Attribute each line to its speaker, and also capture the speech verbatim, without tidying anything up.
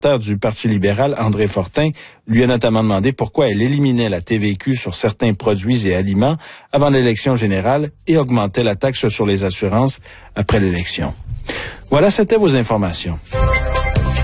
Speaker 1: du Parti libéral, André Fortin, lui a notamment demandé pourquoi elle éliminait la T V Q sur certains produits et aliments avant l'élection générale et augmentait la taxe sur les assurances après l'élection. Voilà, c'était vos informations.